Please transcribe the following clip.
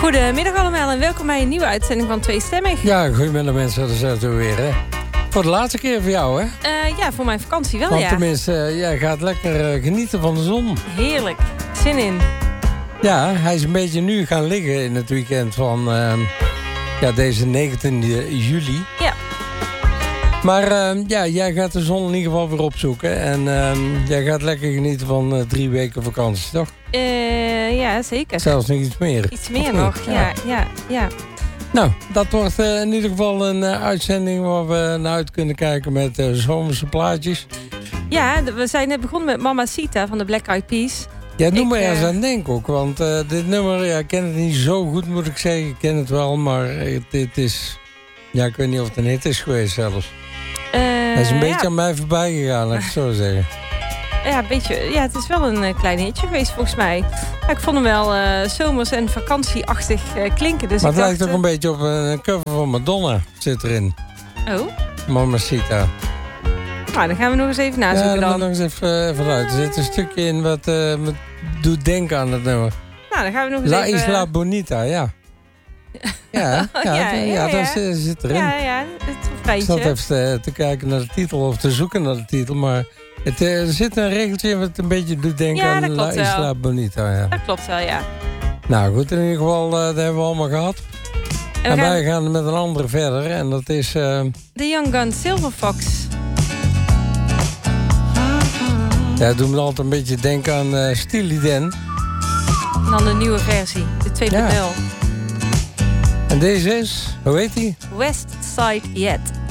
Goedemiddag allemaal en welkom bij een nieuwe uitzending van Tweestemmig. Ja, goedemiddag mensen, dat zijn we weer, hè. Voor de laatste keer voor jou, hè? Ja, voor mijn vakantie wel, Want ja. tenminste, jij gaat lekker genieten van de zon. Heerlijk, zin in. Ja, hij is een beetje nu gaan liggen in het weekend van deze 19 juli. Ja. Maar jij gaat de zon in ieder geval weer opzoeken. En jij gaat lekker genieten van 3 weken vakantie, toch? Ja, zeker. Zelfs nog iets meer. Iets meer nog, ja. Nou, dat wordt in ieder geval een uitzending waar we naar uit kunnen kijken met zomerse plaatjes. Ja, we zijn net begonnen met Mamacita van de Black Eyed Peas. Ja, noem maar ergens aan denk ook. Want dit nummer, ik ken het niet zo goed moet ik zeggen. Ik ken het wel, maar dit is... Ja, ik weet niet of het een hit is geweest zelfs. Hij is een beetje aan mij voorbij gegaan, laat ik het zo zeggen. Ja, een beetje. Ja, het is wel een klein hitje geweest volgens mij. Ja, ik vond hem wel zomers- en vakantieachtig klinken. Dus maar het lijkt ook een beetje op een cover van Madonna, zit erin. Oh? Mamacita. Nou, dan gaan we nog eens even nazoeken dan. Ja, nog eens even uit. Er zit een stukje in wat me doet denken aan het nummer. Nou, dan gaan we nog eens La even... Isla Bonita, ja. Ja, dat zit erin. Ja, het refreintje. Ik zat even te kijken naar de titel of te zoeken naar de titel, maar er zit een regeltje in wat een beetje doet denken aan La Isla Bonita. Ja. Dat klopt wel, ja. Nou goed, in ieder geval, dat hebben we allemaal gehad. En wij gaan met een andere verder en dat is... The Young Gun Silver Fox. Ja, dat doet me altijd een beetje denken aan Steely Dan. En dan de nieuwe versie, de 2.0. Ja. En deze is, hoe heet die? West Side Yet.